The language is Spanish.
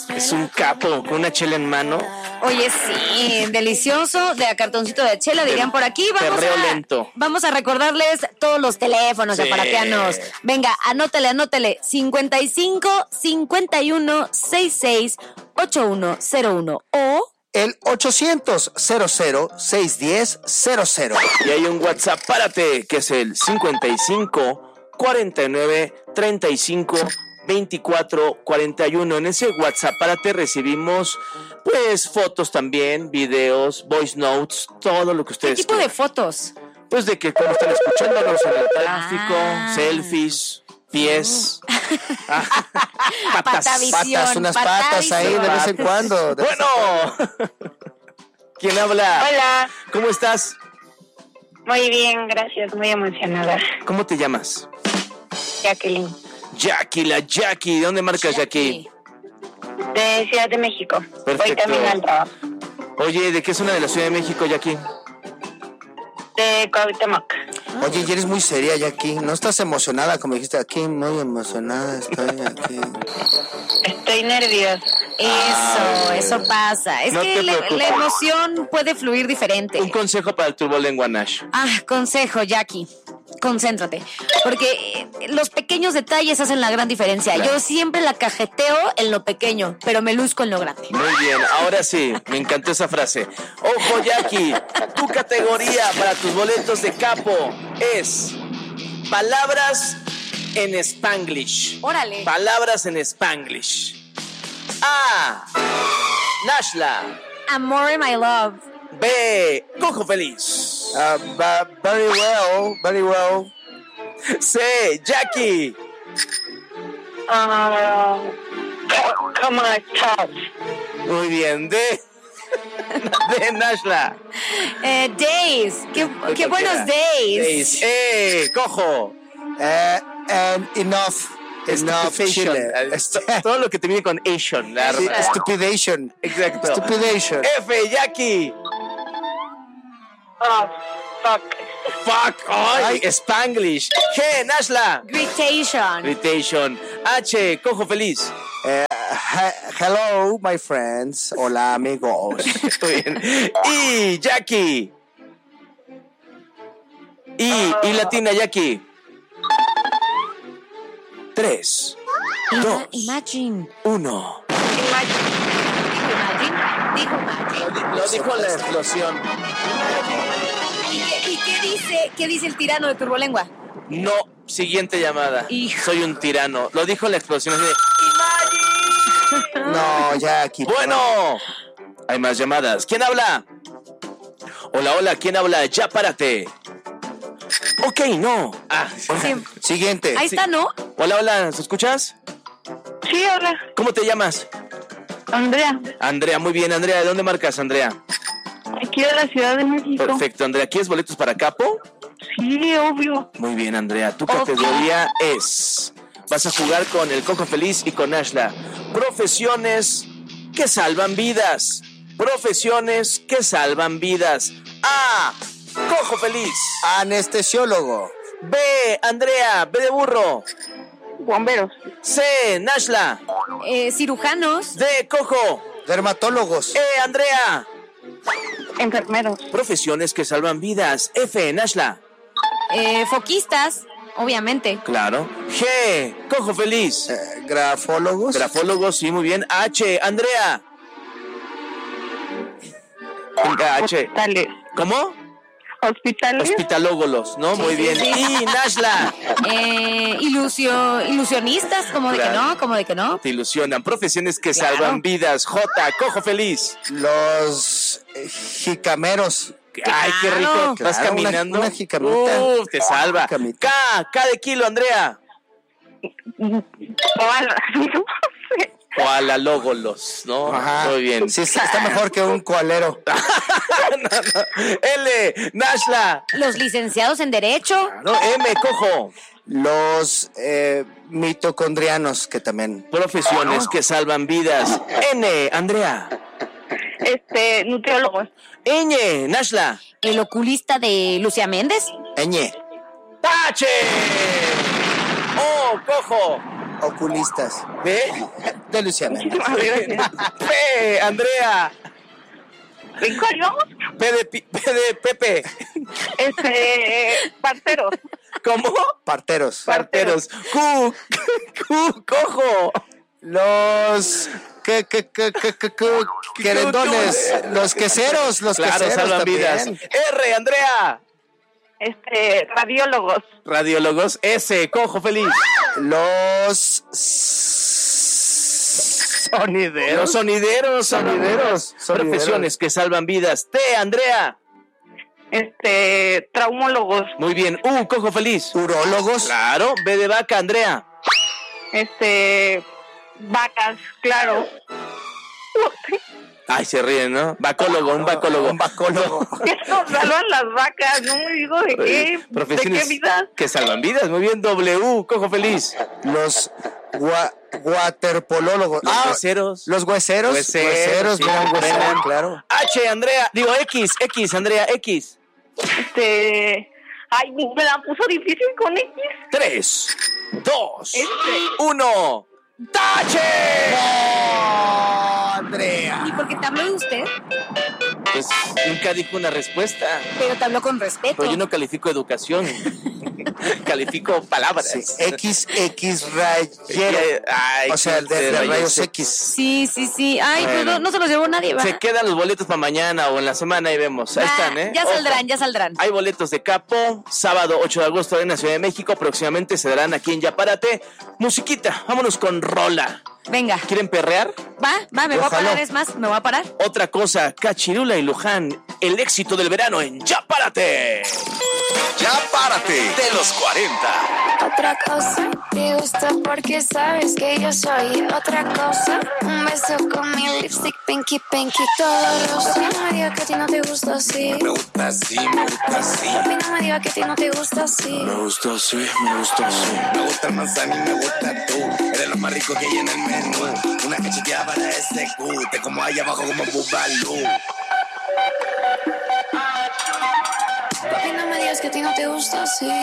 Es un capo, con una chela en mano. Oye, sí, delicioso, de a cartoncito de chela, dirían por aquí. Perreo lento. Vamos a recordarles todos los teléfonos de Aparateanos. Venga, anótele. 55 51 66 8101 o el 800-00-610-00. Y hay un WhatsApp, párate, que es el 55 49 35 24 41. En ese WhatsApp, párate, recibimos pues fotos también, videos, voice notes, todo lo que ustedes ¿qué tipo de fotos? Pues de que como están escuchándonos en el tráfico, selfies, pies, patas, unas patas ahí de vez en cuando. Bueno, ¿quién habla? Hola. ¿Cómo estás? Muy bien, gracias, muy emocionada. ¿Cómo te llamas? Jacqueline. Jackie, la Jackie. ¿De dónde marcas, Jackie? De Ciudad de México. Perfecto. Voy camino al trabajo. Oye, ¿de qué zona de la Ciudad de México, Jackie? De Cuauhtémoc. Oye, y eres muy seria, Jackie. ¿No estás emocionada? Como dijiste, aquí muy emocionada estoy aquí. Estoy nerviosa. Eso pasa. Es No que te la preocupes. emoción puede fluir diferente. Un consejo para el turbolengua Nash. Consejo, Jackie. Concéntrate, porque los pequeños detalles hacen la gran diferencia. Yo siempre la cajeteo en lo pequeño, pero me luzco en lo grande. Muy bien, ahora sí, me encantó esa frase. Ojo, Jackie, tu categoría para tus boletos de capo es palabras en Spanglish. Órale. Palabras en Spanglish. A. Nashla. Amore, my love. B. Cojo feliz. Very well. C. Jackie. ¿Cómo estás? Muy bien. D. De Nashla. Days. Qué buenos days. Cojo. And enough Chile. Todo lo que te viene con Asian. Stupidation. Exacto. Stupidation. F. Jackie. Oh, fuck. Fuck. Ay, Spanglish. G. Nashla. Gritation. Gritation. H. Cojo feliz. Hello, my friends. Hola, amigos. Muy bien. Y Jackie. Y latina, Jackie. 3, 2, Imagine. 1. Dijo Imagine. Lo dijo la explosión. ¿Y qué dice el tirano de Turbolengua? No, siguiente llamada. Hijo. Soy un tirano. Lo dijo la explosión. Así de, No, Jackie. bueno, hay más llamadas. ¿Quién habla? Hola, ¿quién habla? Ya párate. Ok, no. Siguiente. Ahí está, ¿no? Hola, ¿se escuchas? Sí, hola. ¿Cómo te llamas? Andrea, Andrea, muy bien, Andrea. ¿De dónde marcas, Andrea? aquí de la Ciudad de México. Perfecto, Andrea. ¿Quieres boletos para Capo? Sí, obvio. Muy bien, Andrea. Tu categoría es... Vas a jugar con el Cojo Feliz y con Ashla. Profesiones que salvan vidas. Profesiones que salvan vidas. A. Cojo Feliz. Anestesiólogo. B. Andrea. B de burro. Bomberos. C. Nashla. Cirujanos. D. Cojo. Dermatólogos. E. Andrea. Enfermeros. Profesiones que salvan vidas. F. Nashla. Foquistas, obviamente. Claro. G. Cojo Feliz. Grafólogos. Grafólogos, sí, muy bien. H. Andrea. Venga, H. Hospitales. ¿Cómo? Hospitales. Hospitalógolos, ¿no? Muy bien. sí. Y Nashla. Ilusionistas, como de que no. Te ilusionan. Profesiones que Claro. salvan vidas. J. Cojo Feliz. Los jicameros. Ay, qué rico. Claro, ¿Vas caminando? una jicamita. Te salva. Jicamita. K de kilo, Andrea. Hola. No sé. Koalalógolos, ¿no? Ajá. Muy bien. Sí, está mejor que un coalero. No. L. Nashla. Los licenciados en Derecho. No, M. Cojo. Los mitocondrianos, que también. Profesiones que salvan vidas. N. Andrea. Nutriólogos. Ñ. Nashla. El oculista de Lucía Méndez. Ñ. ¡Tache! ¡Oh, Cojo! Oculistas. B. De Luciana. Muchísimas gracias. P. Andrea. ¿En cuál vamos? P de Pepe. Parteros. ¿Cómo? Parteros. Parteros. Q. Cojo. Los querendones. Los queseros. Los Claro, queseros salvan vidas. también. R. Andrea. Radiólogos. Radiólogos. S. Cojo feliz. Los Los sonideros. Profesiones que salvan vidas. T. Andrea. Traumólogos. Muy bien. Cojo feliz. urólogos. Claro. B de vaca. Andrea. Vacas, claro. Ay, se ríen, ¿no? Vacólogo, un vacólogo. Un vacólogo. Esto salvan las vacas, no me digo de qué. Profesiones ¿De qué vida? que salvan vidas. Muy bien. W. Cojo feliz. Los waterpolólogos. Los hueseros. Los hueseros. Hueseros, sí, mira, un huesero, buena. claro. H. Andrea. Digo, X. Andrea. X. Ay, me la puso difícil con X. 3, 2, 1. ¡Tache! Andrea. ¿Y por qué te habló de usted? Pues nunca dijo una respuesta. Pero te habló con respeto. Pero yo no califico educación. Califico palabras. Sí, XX rayero. Ay, O sea, de rayos X. Sí. Ay, Bueno. pues no se los llevó nadie, ¿verdad? Se quedan los boletos para mañana o en la semana y vemos. Ahí están, ¿eh? Ya Ojo. ya saldrán. Hay boletos de Capo, sábado 8 de agosto en la Ciudad de México. Próximamente se darán aquí en Ya Párate. Musiquita, vámonos con rola. Venga, ¿Quieren perrear? va, me voy a Ojalá. parar, es más, me voy a parar. Otra cosa, Cachirula y Luján, el éxito del verano en Ya Párate. Ya párate de los 40. Otra cosa, te gusta porque sabes que yo soy otra cosa. Un beso con mi lipstick, pinky, todo rosa. No me digas que a ti no te gusta así. Me gusta así, me gusta así. Papi, no me digas que a ti no te gusta así. Me gusta así, me gusta así. Me gusta el manzana y me gusta tú. Eres lo más rico que hay en el menú. Una cacheteada para ese Q. Te como ahí abajo como Bubalú. Papi, no me digas que a ti no te gusta así.